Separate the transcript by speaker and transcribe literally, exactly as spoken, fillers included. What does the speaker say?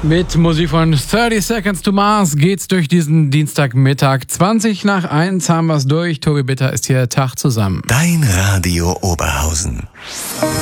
Speaker 1: Mit Musik von thirty Seconds to Mars geht's durch diesen Dienstagmittag. zwanzig nach eins haben wir's durch. Tobi Bitter ist hier, Tag zusammen.
Speaker 2: Dein Radio Oberhausen.